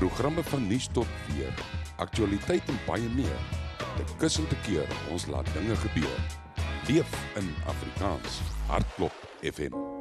Programme van nuus tot weer, aktualiteit en baie meer. Te kus en te keer, ons laat dinge gebeur. Leef in Afrikaans. Hartklop FM.